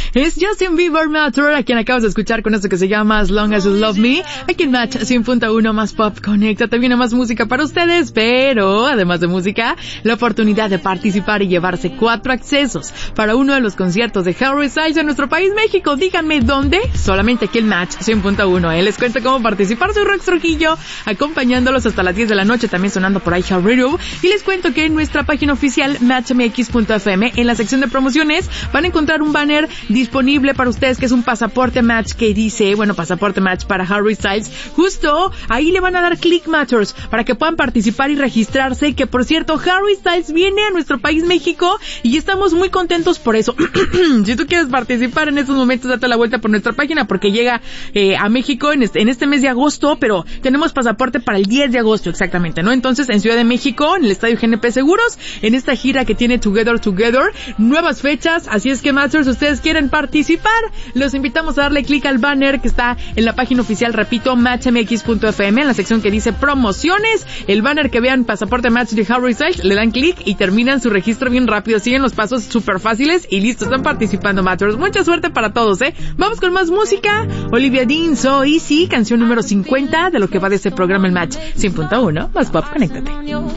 Es Justin Bieber Matter, a quien acabas de escuchar con esto que se llama As Long As You Love Me. Aquí en Match 100.1 más pop, conéctate, viene más música para ustedes, pero además de música, la oportunidad de participar y llevarse 4 accesos para uno de los conciertos de Harry Styles en nuestro país, México. Díganme dónde, solamente aquí en Match 100.1. Les cuento cómo participar. Soy Rox Trujillo, acompañándolos hasta las 10 de la noche, también sonando por iHeart Radio. Y les cuento que en nuestra página oficial matchmx.fm, en la sección de promociones, van a encontrar un banner disponible para ustedes que es un pasaporte Match que dice, pasaporte Match para Harry Styles. Justo ahí le van a dar click Matters para que puedan participar y registrarse, que por cierto, Harry Styles viene a nuestro país, México, y estamos muy contentos por eso. Si tú quieres participar en estos momentos, date la vuelta por nuestra página porque llega a México en este mes de agosto, pero tenemos pasaporte para el 10 de agosto exactamente, ¿no? Entonces, en Ciudad de México, en el Estadio GNP Seguros, en esta gira que tiene Together, nuevas fechas, así es que Masters, ustedes quieren participar, los invitamos a darle clic al banner que está en la página oficial, repito, matchmx.fm, en la sección que dice promociones, el banner que vean pasaporte Match de Harry Styles, le dan clic y terminan su registro bien rápido, siguen los pasos súper fáciles y listo, están participando Masters. Mucha suerte para todos, Vamos con más música. Olivia Dean, So Easy, canción número 50 de lo que va de este programa, el Match 100.1 más pop, conéctate.